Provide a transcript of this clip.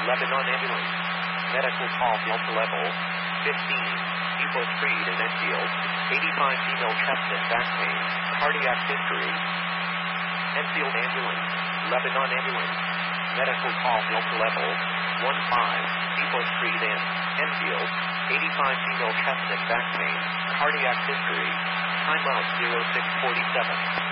Lebanon ambulance. Medical call Delta level 15. Depot Street in Enfield. 85 female chest and back pain. Cardiac history. Enfield ambulance. Lebanon ambulance. Medical call Delta level 15. Depot Street in Enfield. 85 female chest and back pain. Cardiac history. Timeout 0647.